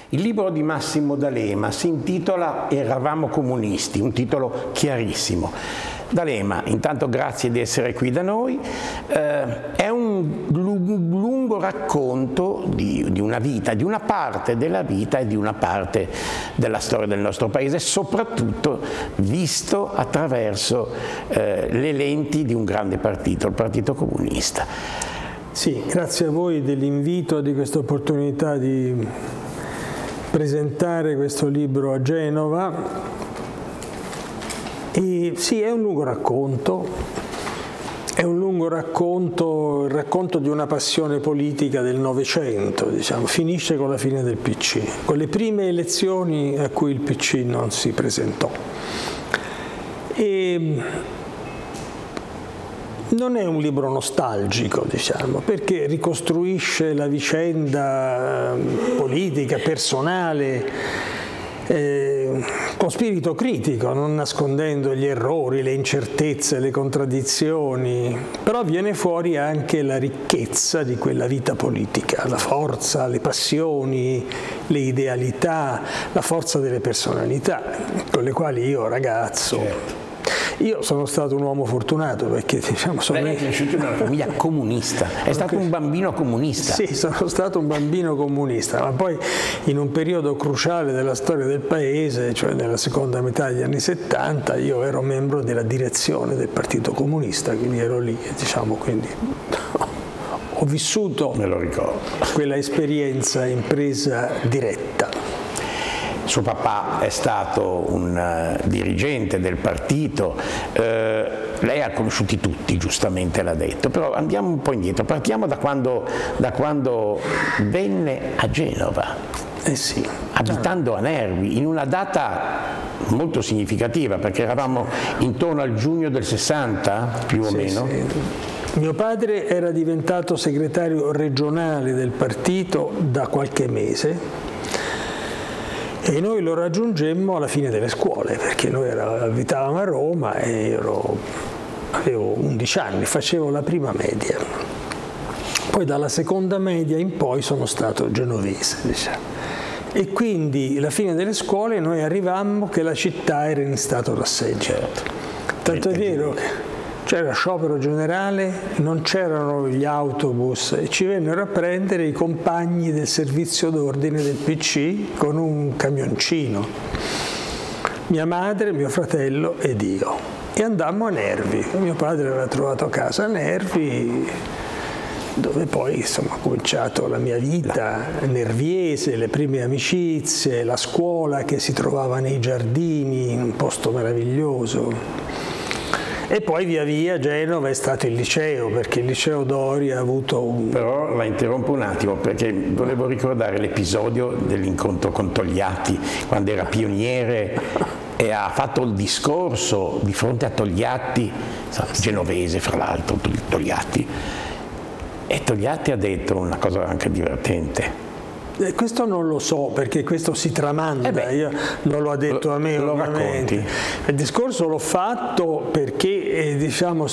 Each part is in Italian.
Il libro di Massimo D'Alema si intitola Eravamo comunisti, un titolo chiarissimo. D'Alema, intanto grazie di essere qui da noi, è un lungo racconto di una vita, di una parte della vita e di una parte della storia del nostro paese, soprattutto visto attraverso le lenti di un grande partito, il Partito Comunista. Sì, grazie a voi dell'invito e di questa opportunità di presentare questo libro a Genova. E sì, è un lungo racconto, il racconto di una passione politica del Novecento, diciamo, finisce con la fine del PC, con le prime elezioni a cui il PC non si presentò. E non è un libro nostalgico, diciamo, perché ricostruisce la vicenda politica, personale, con spirito critico, non nascondendo gli errori, le incertezze, le contraddizioni, però viene fuori anche la ricchezza di quella vita politica, la forza, le passioni, le idealità, la forza delle personalità, con le quali io ragazzo... Io sono stato un uomo fortunato perché diciamo Lei è cresciuto in una famiglia comunista, è stato un bambino comunista. Sì, sono stato un bambino comunista, ma poi in un periodo cruciale della storia del paese, cioè nella seconda metà degli anni 70, io ero membro della direzione del Partito Comunista, quindi ero lì, diciamo, quindi ho vissuto, me lo ricordo, quella esperienza impresa diretta. Suo papà è stato un dirigente del partito, lei ha conosciuti tutti, giustamente l'ha detto, però andiamo un po' indietro, partiamo da quando venne a Genova, sì. Abitando a Nervi, in una data molto significativa, perché eravamo intorno al giugno del 60, più o meno. Sì. Mio padre era diventato segretario regionale del partito da qualche mese, e noi lo raggiungemmo alla fine delle scuole, perché noi abitavamo a Roma e avevo 11 anni, facevo la prima media. Poi dalla seconda media in poi sono stato genovese, diciamo. E quindi alla fine delle scuole noi arrivammo che la città era in stato d'assedio. Tanto è vero che c'era sciopero generale, non c'erano gli autobus e ci vennero a prendere i compagni del servizio d'ordine del PC con un camioncino, mia madre, mio fratello ed io, e andammo a Nervi. Mio padre aveva trovato casa a Nervi, dove poi insomma ho cominciato la mia vita nerviese, le prime amicizie, la scuola che si trovava nei giardini, un posto meraviglioso. E poi via via Genova è stato il liceo, perché il liceo Doria ha avuto un... Però la interrompo un attimo, perché volevo ricordare l'episodio dell'incontro con Togliatti, quando era pioniere e ha fatto il discorso di fronte a Togliatti, genovese fra l'altro, Togliatti, e Togliatti ha detto una cosa anche divertente. Questo non lo so, perché questo si tramanda, io non lo ha detto a me, lo ovviamente. Racconti. Il discorso l'ho fatto perché, diciamo,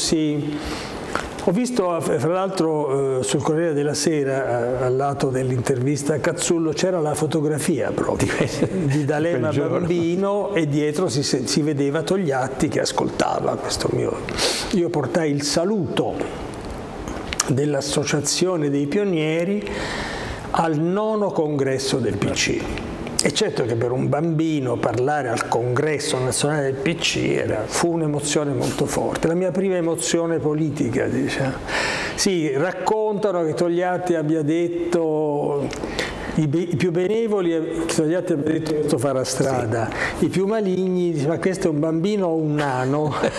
ho visto, fra l'altro, sul Corriere della Sera, al lato dell'intervista a Cazzullo, c'era la fotografia proprio di D'Alema bambino e dietro si vedeva Togliatti che ascoltava questo mio... Io portai il saluto dell'Associazione dei Pionieri al 9° congresso del PC. E certo che per un bambino parlare al congresso nazionale del PC fu un'emozione molto forte, la mia prima emozione politica, diciamo. Sì, raccontano che Togliatti abbia detto, i più benevoli, Togliatti abbia detto questo farà strada, i più maligni, ma questo è un bambino o un nano?